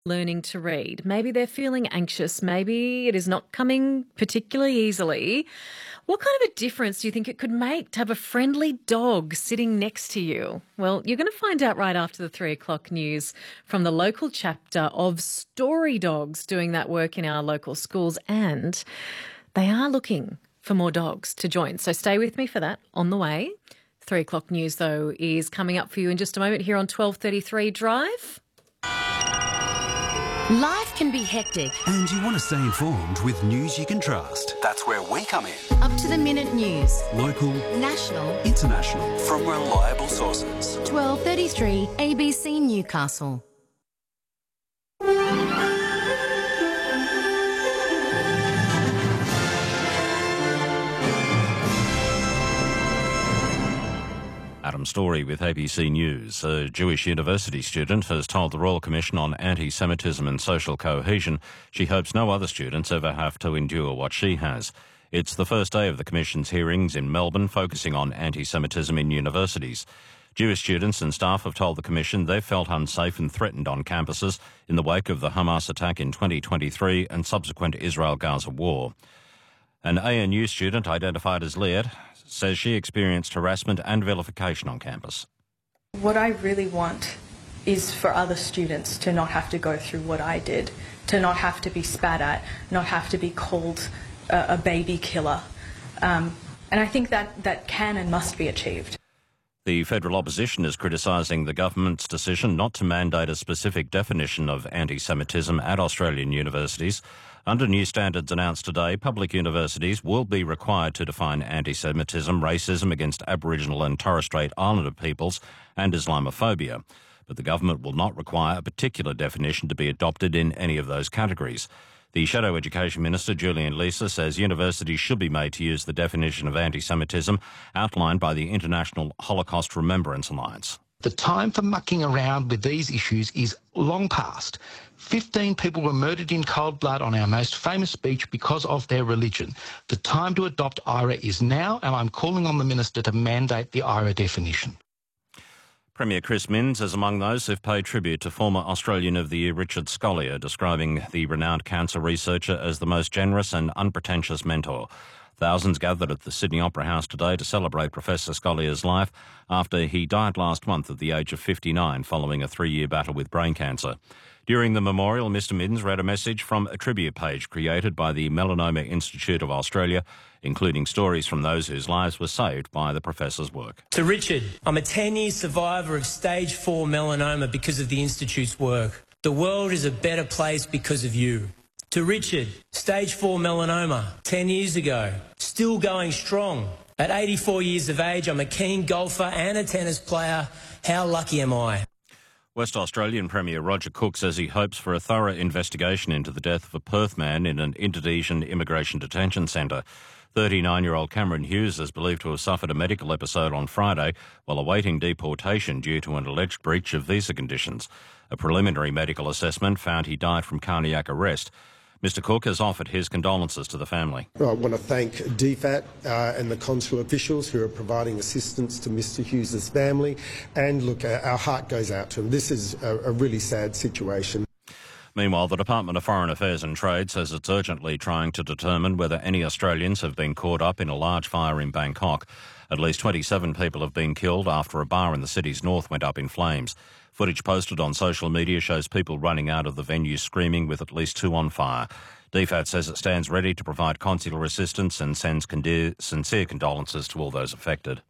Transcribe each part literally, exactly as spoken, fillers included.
learning to read. Maybe they're feeling anxious. Maybe it is not coming particularly easily. What kind of a difference do you think it could make to have a friendly dog sitting next to you? Well, you're going to find out right after the three o'clock news from the local chapter of Story Dogs doing that work in our local schools, and they are looking for more dogs to join. So stay with me for that on the way. Three o'clock news, though, is coming up for you in just a moment here on twelve thirty-three Drive. Life can be hectic. And you want to stay informed with news you can trust. That's where we come in. Up to the minute news. Local, national, international, from reliable sources. twelve thirty-three A B C Newcastle. Adam Story with A B C News. A Jewish university student has told the Royal Commission on Anti-Semitism and Social Cohesion she hopes no other students ever have to endure what she has. It's the first day of the Commission's hearings in Melbourne, focusing on anti-Semitism in universities. Jewish students and staff have told the Commission they've felt unsafe and threatened on campuses in the wake of the Hamas attack in twenty twenty-three and subsequent Israel-Gaza war. An A N U student identified as Liat says she experienced harassment and vilification on campus. What I really want is for other students to not have to go through what I did, to not have to be spat at, not have to be called a, a baby killer. Um, and I think that, that can and must be achieved. The federal opposition is criticising the government's decision not to mandate a specific definition of anti-Semitism at Australian universities. Under new standards announced today, public universities will be required to define anti-Semitism, racism against Aboriginal and Torres Strait Islander peoples and Islamophobia. But the government will not require a particular definition to be adopted in any of those categories. The Shadow Education Minister, Julian Leeser, says universities should be made to use the definition of anti-Semitism outlined by the International Holocaust Remembrance Alliance. The time for mucking around with these issues is long past. Fifteen people were murdered in cold blood on our most famous beach because of their religion. The time to adopt I R A is now, and I'm calling on the Minister to mandate the I R A definition. Premier Chris Minns is among those who've paid tribute to former Australian of the Year Richard Scolyer, describing the renowned cancer researcher as the most generous and unpretentious mentor. Thousands gathered at the Sydney Opera House today to celebrate Professor Scolyer's life after he died last month at the age of fifty-nine following a three-year battle with brain cancer. During the memorial, Mr Minns read a message from a tribute page created by the Melanoma Institute of Australia, including stories from those whose lives were saved by the professor's work. To Richard, I'm a ten-year survivor of stage four melanoma because of the Institute's work. The world is a better place because of you. To Richard, stage four melanoma, ten years ago, still going strong. At eighty-four years of age, I'm a keen golfer and a tennis player. How lucky am I? West Australian Premier Roger Cook says he hopes for a thorough investigation into the death of a Perth man in an Indonesian immigration detention centre. thirty-nine-year-old Cameron Hughes is believed to have suffered a medical episode on Friday while awaiting deportation due to an alleged breach of visa conditions. A preliminary medical assessment found he died from cardiac arrest. Mr Cook has offered his condolences to the family. I want to thank D FAT uh, and the consular officials who are providing assistance to Mr Hughes' family. And look, uh, our heart goes out to him. This is a, a really sad situation. Meanwhile, the Department of Foreign Affairs and Trade says it's urgently trying to determine whether any Australians have been caught up in a large fire in Bangkok. At least twenty-seven people have been killed after a bar in the city's north went up in flames. Footage posted on social media shows people running out of the venue screaming with at least two on fire. D FAT says it stands ready to provide consular assistance and sends conde- sincere condolences to all those affected.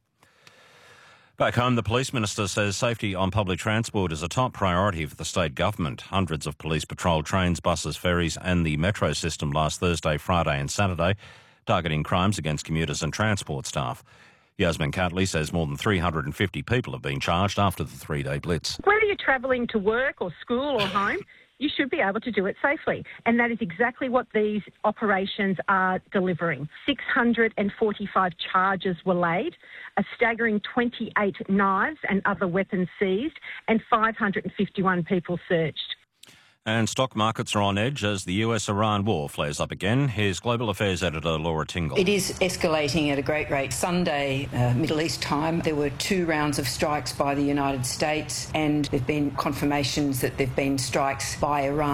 Back home, the Police Minister says safety on public transport is a top priority for the state government. Hundreds of police patrolled trains, buses, ferries and the metro system last Thursday, Friday and Saturday, targeting crimes against commuters and transport staff. Yasmin Catley says more than three hundred fifty people have been charged after the three-day blitz. Whether you're travelling to work or school or home, you should be able to do it safely. And that is exactly what these operations are delivering. six hundred forty-five charges were laid, a staggering twenty-eight knives and other weapons seized, and five hundred fifty-one people searched. And stock markets are on edge as the U S Iran war flares up again. Here's Global Affairs editor Laura Tingle. It is escalating at a great rate. Sunday, uh, Middle East time, there were two rounds of strikes by the United States, and there have been confirmations that there have been strikes by Iran.